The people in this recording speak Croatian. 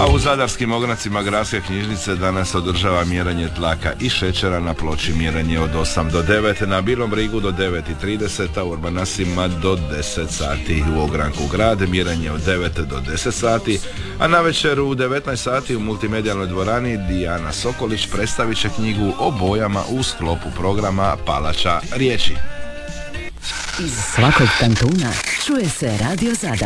A u Zadarskim ograncima Gradske knjižnice danas održava mjerenje tlaka i šećera, na Ploči mjerenje od 8 do 9, na Bilom Brigu do 9:30, a u Urbanasima do 10 sati. U ogranku Grad mjerenje od 9 do 10 sati, a navečer u 19 sati u multimedijalnoj dvorani Dijana Sokolić predstavit će knjigu o bojama u sklopu programa Palača riječi. Iz svakog kantuna čuje se Radio Zadar.